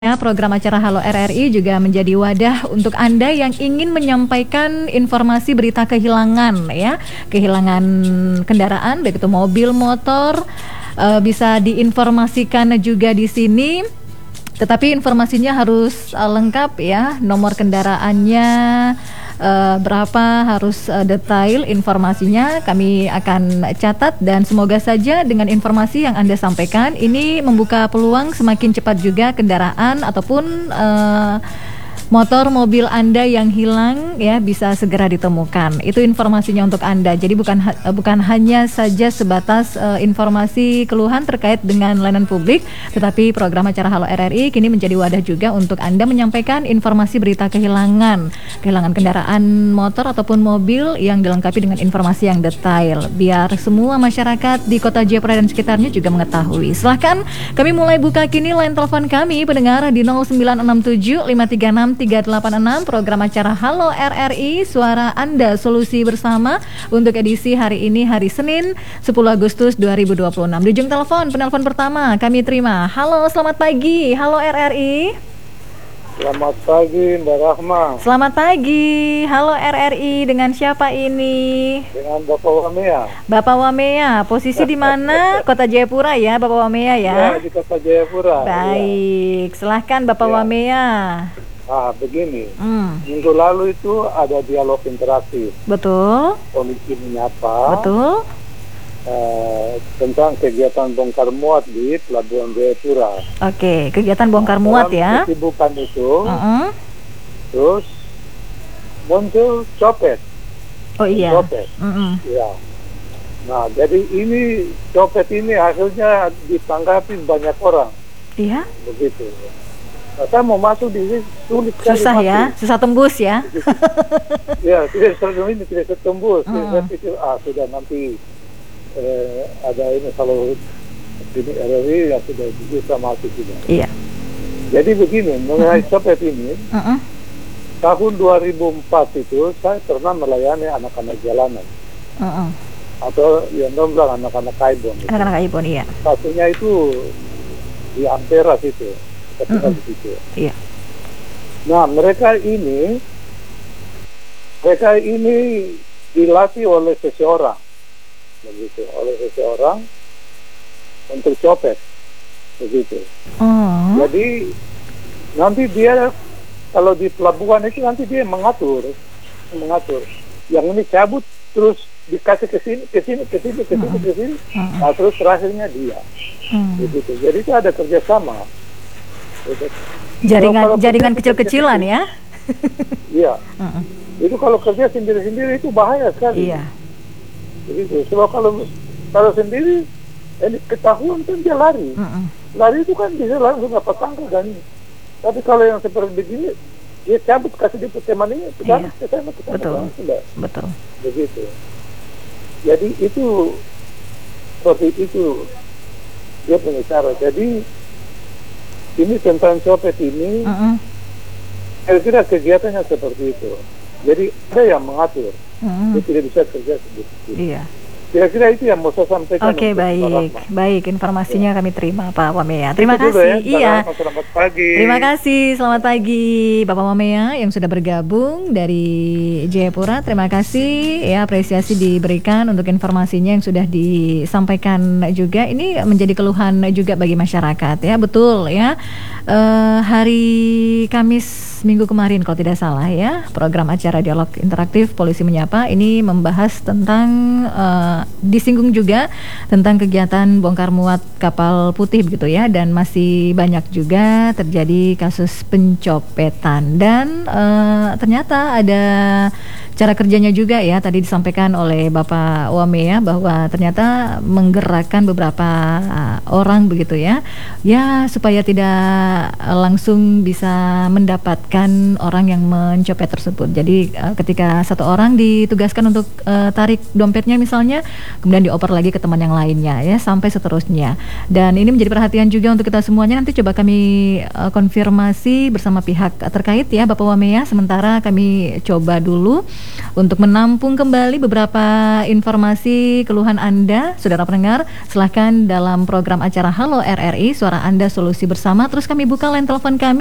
Ya, program acara Halo RRI juga menjadi wadah untuk Anda yang ingin menyampaikan informasi berita kehilangan ya, kehilangan kendaraan baik itu mobil, motor, bisa diinformasikan juga di sini. Tetapi informasinya harus lengkap ya, nomor kendaraannya berapa, harus detail informasinya. Kami akan catat dan semoga saja dengan informasi yang Anda sampaikan ini membuka peluang semakin cepat juga kendaraan ataupun motor, mobil Anda yang hilang ya bisa segera ditemukan. Itu informasinya untuk Anda. Jadi bukan hanya saja sebatas informasi keluhan terkait dengan layanan publik, tetapi program acara Halo RRI kini menjadi wadah juga untuk Anda menyampaikan informasi berita kehilangan kendaraan motor ataupun mobil yang dilengkapi dengan informasi yang detail, biar semua masyarakat di Kota Jayapura dan sekitarnya juga mengetahui. Silahkan kami mulai buka kini line telepon kami pendengar di 0967 536 386, program acara Halo RRI, suara Anda solusi bersama untuk edisi hari ini, hari Senin 10 Agustus 2026. Di ujung telepon, penelpon pertama kami terima. Halo, selamat pagi. Halo RRI. Selamat pagi Mbak Rahma. Selamat pagi. Halo RRI, dengan siapa ini? Dengan Bapak Wamea. Bapak Wamea, posisi di mana? Kota Jayapura ya, Bapak Wamea ya? Ya, di Kota Jayapura. Baik, silahkan Bapak Wamea. Begini, minggu lalu itu ada dialog interaktif. Betul. Polisi menyapa. Betul. Tentang kegiatan bongkar muat di Pelabuhan Jayapura. Oke, kegiatan bongkar muat ya. Kesibukan itu, terus muncul copet. Oh iya. Copet. Ya. Nah, jadi ini copet ini hasilnya ditanggapi banyak orang. Iya. Begitu. Nah, saya mau masuk di sini sulit sekali. Susah ya, susah tembus ya. Ya, tidak tembus. Saya pikir sudah nanti ada ini kalau ini RRI ya sudah bisa masuk juga. Iya. Jadi begini, mengenai copet ini, tahun 2004 itu saya pernah melayani anak-anak jalanan. Atau yang bilang anak-anak kaibon. Anak-anak kaibon, iya. Satunya itu di Ampera situ. Iya. Nah, mereka ini dilatih oleh seseorang, begitu, untuk copet, begitu. Jadi nanti dia kalau di pelabuhan itu nanti dia mengatur, yang ini cabut terus dikasih ke sini, nah terus terakhirnya dia, begitu. Jadi itu ada kerjasama. Jaringan kecil-kecilan ya. Iya. Itu kalau kerja sendiri-sendiri itu bahaya sekali. Iya. Begitu. Sebab kalau sendiri ini ketahuan kan dia lari. Lari itu kan bisa langsung dapat tangkap kan. Tapi kalau yang seperti begini dia cabut kasih dia teman ini kesana. Betul. Begitu. Jadi itu seperti itu dia punya cara. Jadi ini tentang copet ini, kira-kira kegiatannya seperti itu. Jadi ada yang mengatur, dia tidak bisa kerja sendiri. Iya. Kira-kira itu yang mau saya sampaikan. Oke, baik, informasinya kami terima Pak Wamea. Terima kasih. Iya. Selamat pagi. Terima kasih, selamat pagi Bapak Wamea yang sudah bergabung dari Jayapura. Terima kasih ya, apresiasi diberikan untuk informasinya yang sudah disampaikan juga. Ini menjadi keluhan juga bagi masyarakat ya, betul ya. Hari Kamis minggu kemarin kalau tidak salah ya, program acara dialog interaktif Polisi Menyapa ini membahas tentang disinggung juga tentang kegiatan bongkar muat kapal putih begitu ya, dan masih banyak juga terjadi kasus pencopetan dan ternyata ada cara kerjanya juga ya, tadi disampaikan oleh Bapak Wamea bahwa ternyata menggerakkan beberapa orang begitu ya supaya tidak langsung bisa mendapatkan mendapatkan orang yang mencopet tersebut. Jadi ketika satu orang ditugaskan untuk tarik dompetnya misalnya, kemudian dioper lagi ke teman yang lainnya ya, sampai seterusnya. Dan ini menjadi perhatian juga untuk kita semuanya. Nanti coba kami konfirmasi bersama pihak terkait ya Bapak Wamea. Sementara kami coba dulu untuk menampung kembali beberapa informasi keluhan Anda, saudara pendengar. Silahkan dalam program acara Halo RRI, suara Anda solusi bersama. Terus kami buka line telepon kami